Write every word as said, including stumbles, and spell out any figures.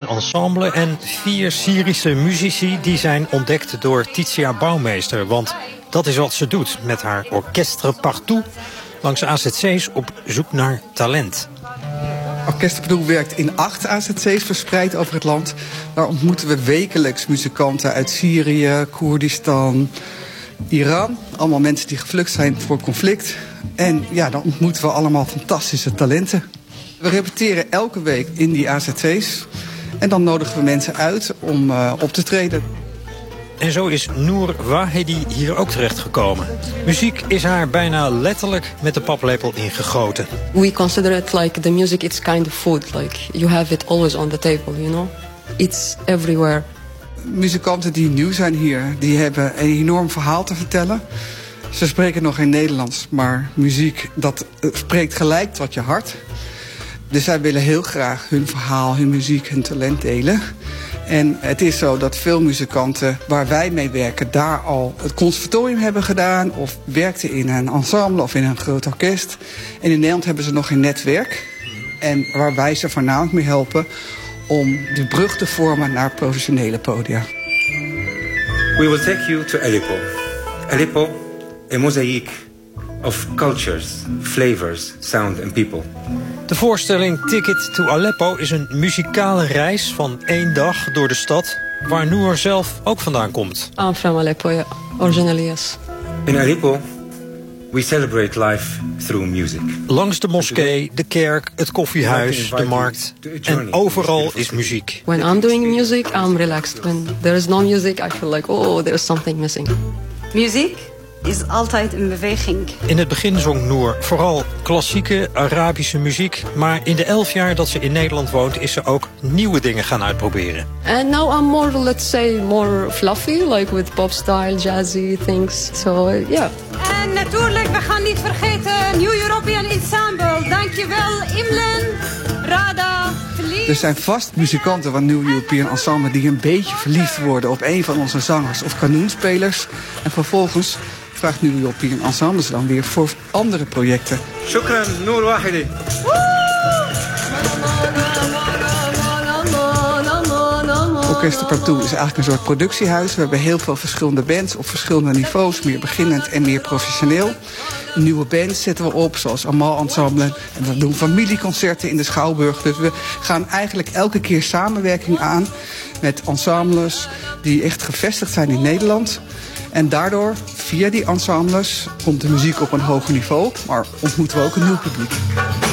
ensemble en vier Syrische muzici die zijn ontdekt door Titia Bouwmeester. Want dat is wat ze doet met haar Orchestre Partout langs A Z C's op zoek naar talent. Orchestre Partout werkt in acht A Z C's verspreid over het land. Daar ontmoeten we wekelijks muzikanten uit Syrië, Koerdistan, Iran. Allemaal mensen die gevlucht zijn voor conflict. En ja, dan ontmoeten we allemaal fantastische talenten. We repeteren elke week in die A Z C's. En dan nodigen we mensen uit om uh, op te treden. En zo is Noor Wahedi hier ook terechtgekomen. Muziek is haar bijna letterlijk met de paplepel ingegoten. We consider it like the music, it's kind of food. Like you have it always on the table, you know? It's everywhere. Muzikanten die nieuw zijn hier, die hebben een enorm verhaal te vertellen. Ze spreken nog geen Nederlands, maar muziek, dat spreekt gelijk tot je hart. Dus zij willen heel graag hun verhaal, hun muziek, hun talent delen. En het is zo dat veel muzikanten waar wij mee werken daar al het conservatorium hebben gedaan, of werkten in een ensemble of in een groot orkest. En in Nederland hebben ze nog geen netwerk. En waar wij ze voornamelijk mee helpen om de brug te vormen naar professionele podia. We will take you to Aleppo. Aleppo, a mosaic of cultures, flavors, sound and people. De voorstelling Ticket to Aleppo is een muzikale reis van één dag door de stad, waar Noor zelf ook vandaan komt. I'm from Aleppo, yeah. Originally, yes. In Aleppo, we celebrate life through music. Langs de moskee, de kerk, het koffiehuis, de markt. En overal is muziek. When I'm doing music, I'm relaxed. When there is no music, I feel like, oh, there is something missing. Muziek is altijd in beweging. In het begin zong Noor vooral klassieke Arabische muziek. Maar in de elf jaar dat ze in Nederland woont, is ze ook nieuwe dingen gaan uitproberen. And now I'm more, let's say, more fluffy, like with pop style, jazzy things. So, yeah. En natuurlijk, we gaan niet vergeten New European Ensemble. Dankjewel, Imlen, Rada, Felice. Er zijn vast muzikanten van New European Ensemble die een beetje verliefd worden op een van onze zangers of kanoenspelers. En vervolgens vraagt New European Ensemble ze dan weer voor andere projecten. Shukran, Noor Wahedi. Orchestre Partout is eigenlijk een soort productiehuis. We hebben heel veel verschillende bands op verschillende niveaus. Meer beginnend en meer professioneel. Nieuwe bands zetten we op, zoals Amal Ensemble. En we doen familieconcerten in de Schouwburg. Dus we gaan eigenlijk elke keer samenwerking aan met ensembles die echt gevestigd zijn in Nederland. En daardoor, via die ensembles, komt de muziek op een hoger niveau. Maar ontmoeten we ook een nieuw publiek.